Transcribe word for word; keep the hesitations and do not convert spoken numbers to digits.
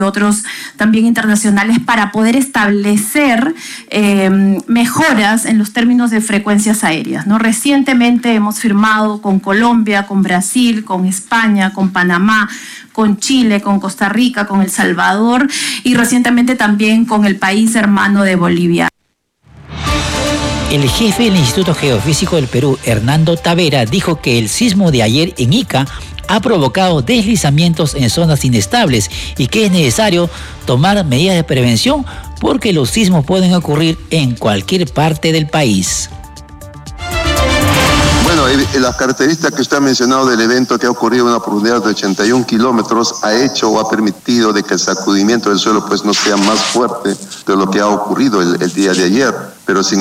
otros también internacionales para poder establecer eh, mejoras en los términos de frecuencias aéreas, ¿no? Recientemente hemos firmado con Colombia, con Brasil, con España, con Panamá, con Chile, con Costa Rica, con El Salvador y recientemente también con el país hermano de Bolivia. El jefe del Instituto Geofísico del Perú, Hernando Tavera, dijo que el sismo de ayer en Ica ha provocado deslizamientos en zonas inestables y que es necesario tomar medidas de prevención porque los sismos pueden ocurrir en cualquier parte del país. Bueno, las características que usted ha mencionado del evento que ha ocurrido en una profundidad de ochenta y un kilómetros ha hecho o ha permitido de que el sacudimiento del suelo pues no sea más fuerte de lo que ha ocurrido el, el día de ayer, pero sin